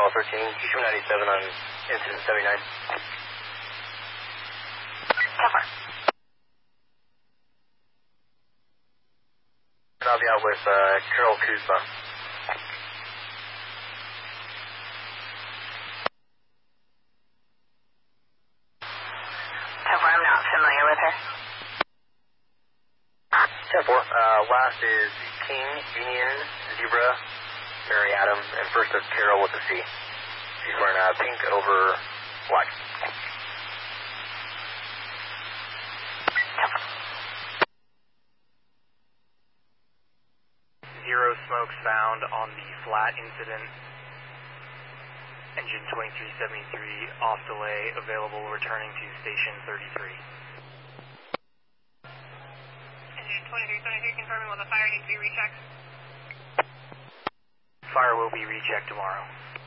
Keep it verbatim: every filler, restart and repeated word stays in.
Apollo thirteen, Q two ninety-seven on incident seventy-nine. Cover. I'll be out with uh, Carol Kuzma. Cover, I'm not familiar with her. ten four, uh, last is King, Union, Zebra, Mary Adam, and first is Carol with a C. She's wearing uh, pink over black. Zero smokes found on the flat incident. Engine twenty-three seventy-three off delay, available returning to station thirty-three. Engine twenty-three seventy-three confirming will the fire need to be rechecked. Fire will be rechecked tomorrow.